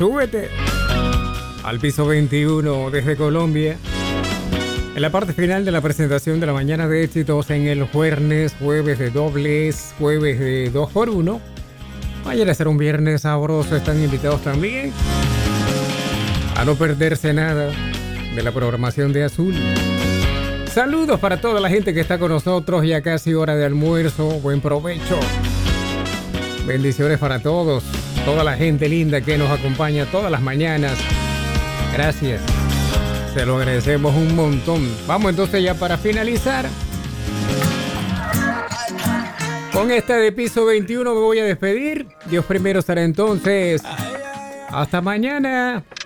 súbete al piso 21 desde Colombia. En la parte final de la presentación de la mañana de éxitos en el jueves de dobles, jueves de 2x1. Mañana será un viernes sabroso, están invitados también a no perderse nada de la programación de Azul. Saludos para toda la gente que está con nosotros, ya casi hora de almuerzo, buen provecho. Bendiciones para todos, toda la gente linda que nos acompaña todas las mañanas. Gracias, se lo agradecemos un montón. Vamos entonces ya para finalizar. Con esta de piso 21 me voy a despedir. Dios primero será entonces. Hasta mañana.